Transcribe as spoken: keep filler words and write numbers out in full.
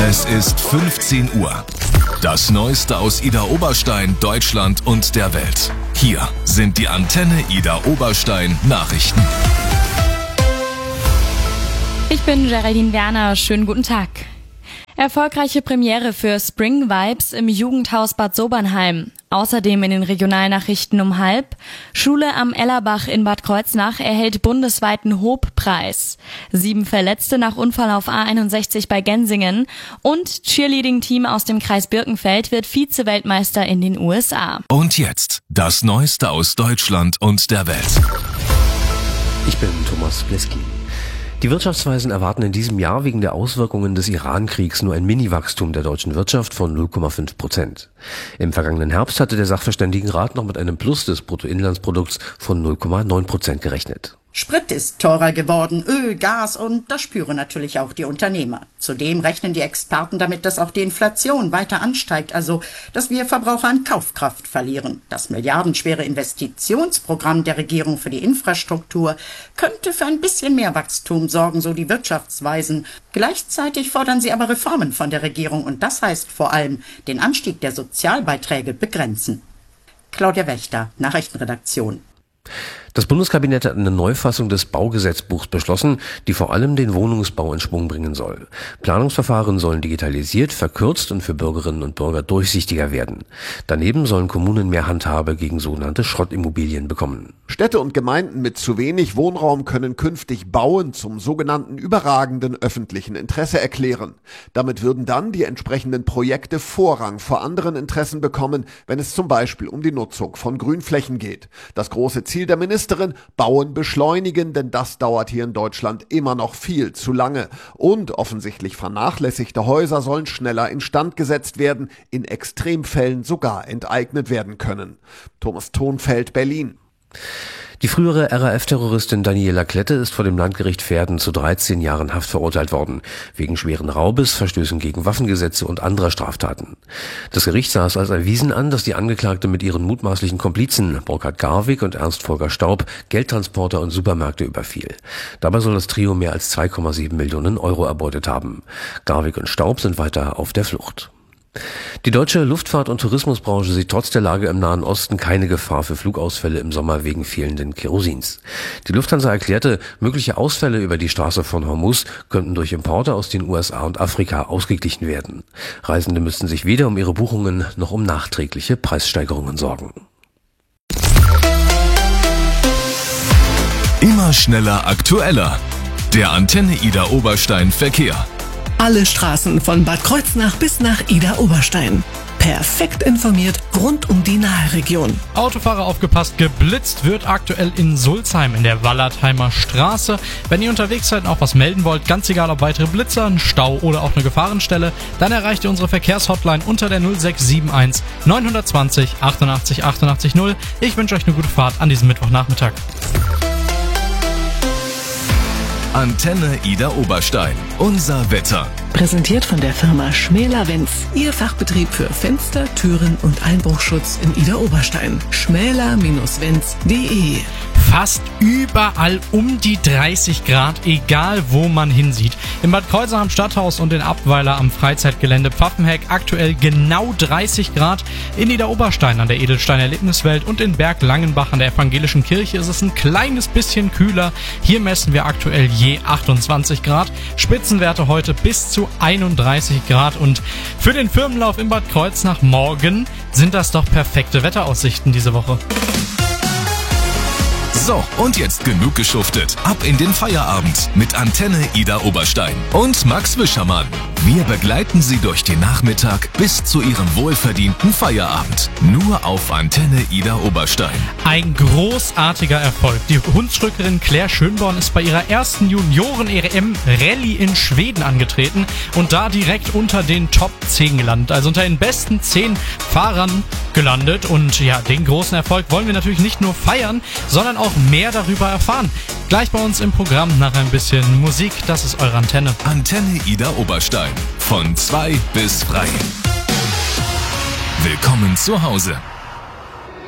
Es ist fünfzehn Uhr. Das Neueste aus Idar-Oberstein, Deutschland und der Welt. Hier sind die Antenne Idar-Oberstein Nachrichten. Ich bin Geraldine Werner. Schönen guten Tag. Erfolgreiche Premiere für Spring Vibes im Jugendhaus Bad Sobernheim. Außerdem in den Regionalnachrichten um halb. Schule am Ellerbach in Bad Kreuznach erhält bundesweiten Hobpreis. Sieben Verletzte nach Unfall auf A einundsechzig bei Gensingen. Und Cheerleading-Team aus dem Kreis Birkenfeld wird Vize-Weltmeister in den U S A. Und jetzt das Neueste aus Deutschland und der Welt. Ich bin Thomas Bleski. Die Wirtschaftsweisen erwarten in diesem Jahr wegen der Auswirkungen des Iran-Kriegs nur ein Mini-Wachstum der deutschen Wirtschaft von null Komma fünf Prozent. Im vergangenen Herbst hatte der Sachverständigenrat noch mit einem Plus des Bruttoinlandsprodukts von null Komma neun Prozent gerechnet. Sprit ist teurer geworden, Öl, Gas und das spüren natürlich auch die Unternehmer. Zudem rechnen die Experten damit, dass auch die Inflation weiter ansteigt, also dass wir Verbraucher an Kaufkraft verlieren. Das milliardenschwere Investitionsprogramm der Regierung für die Infrastruktur könnte für ein bisschen mehr Wachstum sorgen, so die Wirtschaftsweisen. Gleichzeitig fordern sie aber Reformen von der Regierung und das heißt vor allem den Anstieg der Sozialbeiträge begrenzen. Claudia Wächter, Nachrichtenredaktion. Das Bundeskabinett hat eine Neufassung des Baugesetzbuchs beschlossen, die vor allem den Wohnungsbau in Schwung bringen soll. Planungsverfahren sollen digitalisiert, verkürzt und für Bürgerinnen und Bürger durchsichtiger werden. Daneben sollen Kommunen mehr Handhabe gegen sogenannte Schrottimmobilien bekommen. Städte und Gemeinden mit zu wenig Wohnraum können künftig Bauen zum sogenannten überragenden öffentlichen Interesse erklären. Damit würden dann die entsprechenden Projekte Vorrang vor anderen Interessen bekommen, wenn es zum Beispiel um die Nutzung von Grünflächen geht. Das große Ziel der Ministerin: Bauen beschleunigen, denn das dauert hier in Deutschland immer noch viel zu lange. Und offensichtlich vernachlässigte Häuser sollen schneller instand gesetzt werden, in Extremfällen sogar enteignet werden können. Thomas Thonfeld, Berlin. Die frühere R A F-Terroristin Daniela Klette ist vor dem Landgericht Verden zu dreizehn Jahren Haft verurteilt worden, wegen schweren Raubes, Verstößen gegen Waffengesetze und anderer Straftaten. Das Gericht sah es als erwiesen an, dass die Angeklagte mit ihren mutmaßlichen Komplizen Burkhard Garwig und Ernst Volker Staub Geldtransporter und Supermärkte überfiel. Dabei soll das Trio mehr als zwei Komma sieben Millionen Euro erbeutet haben. Garwig und Staub sind weiter auf der Flucht. Die deutsche Luftfahrt- und Tourismusbranche sieht trotz der Lage im Nahen Osten keine Gefahr für Flugausfälle im Sommer wegen fehlenden Kerosins. Die Lufthansa erklärte, mögliche Ausfälle über die Straße von Hormuz könnten durch Importe aus den U S A und Afrika ausgeglichen werden. Reisende müssten sich weder um ihre Buchungen noch um nachträgliche Preissteigerungen sorgen. Immer schneller, aktueller. Der Antenne Idar-Oberstein Verkehr. Alle Straßen von Bad Kreuznach bis nach Idar-Oberstein. Perfekt informiert rund um die Naheregion. Autofahrer aufgepasst, geblitzt wird aktuell in Sulzheim in der Wallertheimer Straße. Wenn ihr unterwegs seid und auch was melden wollt, ganz egal ob weitere Blitzer, ein Stau oder auch eine Gefahrenstelle, dann erreicht ihr unsere Verkehrshotline unter der null sechs sieben eins neun zwei null achtundachtzig achtundachtzig null. Ich wünsche euch eine gute Fahrt an diesem Mittwochnachmittag. Antenne Idar-Oberstein. Unser Wetter. Präsentiert von der Firma Schmäler-Wenz. Ihr Fachbetrieb für Fenster, Türen und Einbruchschutz in Idar-Oberstein. schmäler Wenz punkt de. Fast überall um die dreißig Grad, egal wo man hinsieht. In Bad Kreuznach am Stadthaus und in Abweiler am Freizeitgelände Pfaffenheck aktuell genau dreißig Grad. In Idar-Oberstein an der Edelstein Erlebniswelt und in Berglangenbach an der Evangelischen Kirche ist es ein kleines bisschen kühler. Hier messen wir aktuell je achtundzwanzig Grad. Spitzenwerte heute bis zu einunddreißig Grad. Und für den Firmenlauf in Bad Kreuznach morgen sind das doch perfekte Wetteraussichten diese Woche. So, und jetzt genug geschuftet. Ab in den Feierabend mit Antenne Idar-Oberstein und Max Wischermann. Wir begleiten Sie durch den Nachmittag bis zu Ihrem wohlverdienten Feierabend. Nur auf Antenne Idar-Oberstein. Ein großartiger Erfolg. Die Hunsrückerin Claire Schönborn ist bei ihrer ersten Junioren-E M-Rallye in Schweden angetreten und da direkt unter den Top zehn gelandet. Also unter den besten zehn Fahrern gelandet. Und ja, den großen Erfolg wollen wir natürlich nicht nur feiern, sondern auch mehr darüber erfahren. Gleich bei uns im Programm nach ein bisschen Musik. Das ist eure Antenne. Antenne Idar-Oberstein. Von zwei bis drei. Willkommen zu Hause.